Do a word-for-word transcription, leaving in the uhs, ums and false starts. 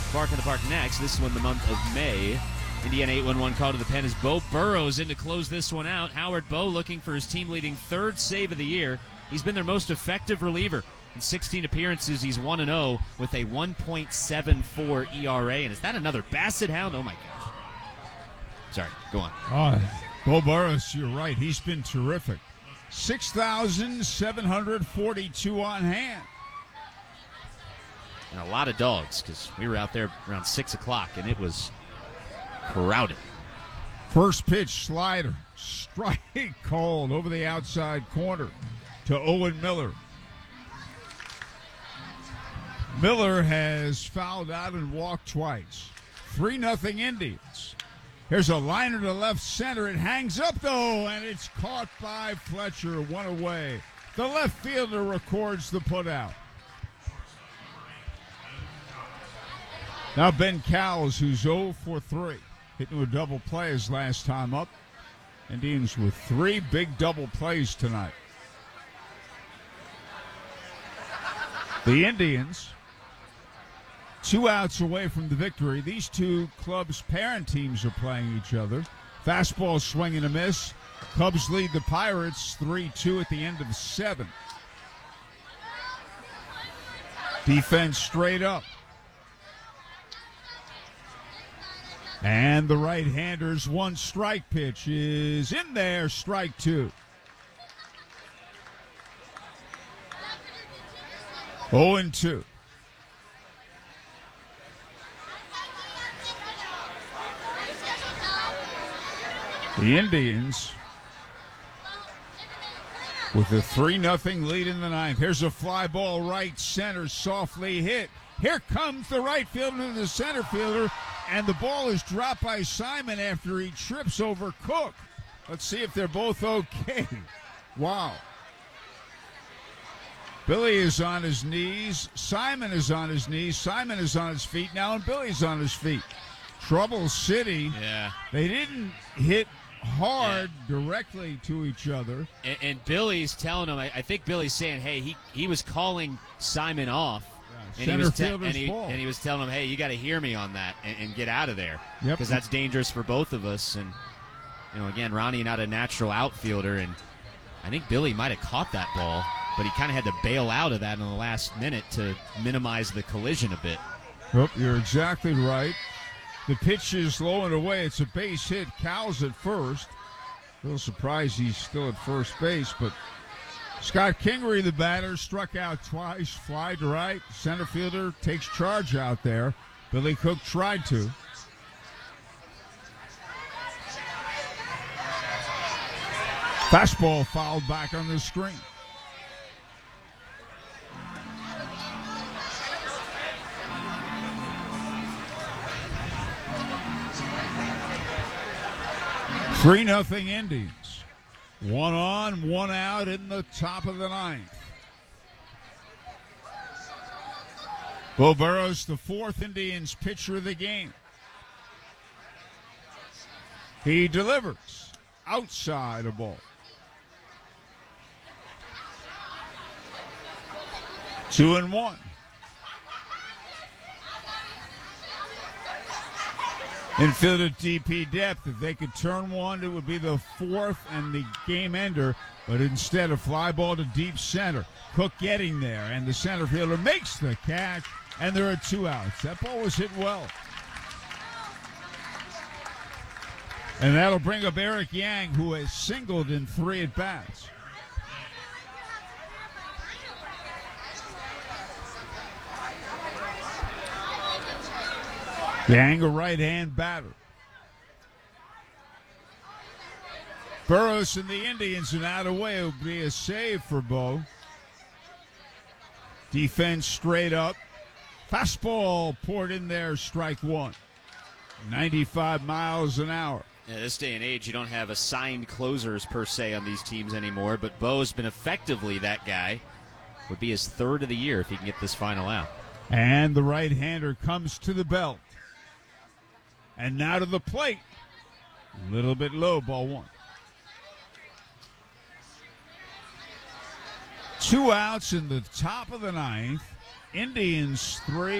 Bark in the Park next. This one the month of May. Indiana eight one one call to the pen as Bo Burrows in to close this one out. Howard Bo looking for his team-leading third save of the year. He's been their most effective reliever. In sixteen appearances, he's one and oh with a one point seven four E R A. And is that another Basset Hound? Oh, my gosh. Sorry, go on. Uh, Bo Burrows, you're right. He's been terrific. six thousand seven hundred forty-two on hand. And a lot of dogs because we were out there around six o'clock, and it was crowded. First pitch slider. Strike called over the outside corner to Owen Miller. Miller has fouled out and walked twice. three nothing Indians. Here's a liner to left center. It hangs up, though, and it's caught by Fletcher. One away. The left fielder records the putout. Now Ben Cowles, who's oh for three. Hitting a double play his last time up. Indians with three big double plays tonight. The Indians, two outs away from the victory. These two clubs' parent teams are playing each other. Fastball swing and a miss. Cubs lead the Pirates three two at the end of seven. Defense straight up. And the right-hander's one strike pitch is in there, strike two. oh and two. The Indians with a three nothing lead in the ninth. Here's a fly ball right center, softly hit. Here comes the right fielder to the center fielder, and the ball is dropped by Simon after he trips over Cook. Let's see if they're both okay. Wow. Billy is on his knees. Simon is on his knees. Simon is on his feet now, and Billy's on his feet. Trouble City. Yeah. They didn't hit hard yeah. directly to each other. And, and Billy's telling him, I, I think Billy's saying, hey, he, he was calling Simon off. Yeah, and, he was te- fielder's and, he, ball. and he was telling him, hey, you got to hear me on that and, and get out of there. Yep. Because that's dangerous for both of us. And, you know, again, Ronnie not a natural outfielder. And I think Billy might have caught that ball, but he kind of had to bail out of that in the last minute to minimize the collision a bit. Yep, you're exactly right. The pitch is low and away. It's a base hit. Cowles at first. A little surprised he's still at first base, but Scott Kingery, the batter, struck out twice, fly to right. Center fielder takes charge out there. Billy Cook tried to. Fastball fouled back on the screen. three nothing Indians. One on, one out in the top of the ninth. Bo Burrows, the fourth Indians pitcher of the game. He delivers outside a ball. Two and one. Infield at D P depth. If they could turn one, it would be the fourth and the game ender. But instead, a fly ball to deep center. Cook getting there, and the center fielder makes the catch, and there are two outs. That ball was hit well. And that'll bring up Eric Yang, who has singled in three at-bats. Yang, a right-hand batter. Burrows and the Indians and out of way will be a save for Bo. Defense straight up. Fastball poured in there, strike one. ninety-five miles an hour. Yeah, this day and age, you don't have assigned closers per se on these teams anymore, but Bo's been effectively that guy. Would be his third of the year if he can get this final out. And the right-hander comes to the belt. And now to the plate. A little bit low, ball one. Two outs in the top of the ninth. Indians three.